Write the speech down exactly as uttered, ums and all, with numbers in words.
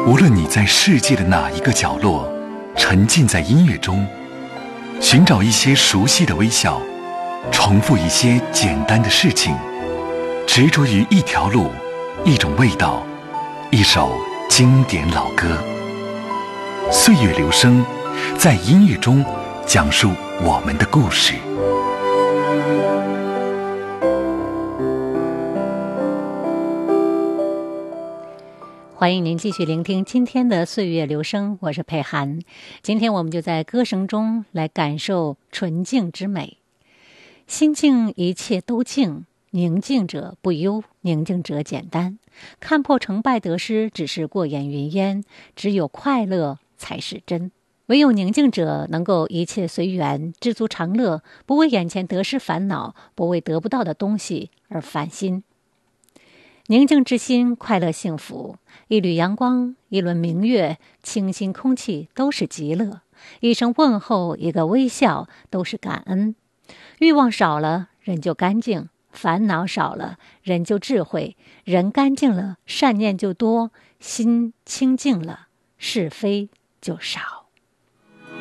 无论你在世界的哪一个角落，沉浸在音乐中，寻找一些熟悉的微笑，重复一些简单的事情，执着于一条路，一种味道，一首经典老歌。岁月留声，在音乐中讲述我们的故事。 欢迎您继续聆听今天的岁月留声，我是佩涵。今天我们就在歌声中来感受纯净之美。心静一切都静，宁静者不忧，宁静者简单。看破成败得失只是过眼云烟，只有快乐才是真。唯有宁静者能够一切随缘，知足常乐，不为眼前得失烦恼，不为得不到的东西而烦心。宁静之心，快乐幸福。一缕阳光，一轮明月，清新空气都是极乐。一声问候，一个微笑，都是感恩。欲望少了，人就干净；烦恼少了，人就智慧。人干净了，善念就多；心清净了，是非就少。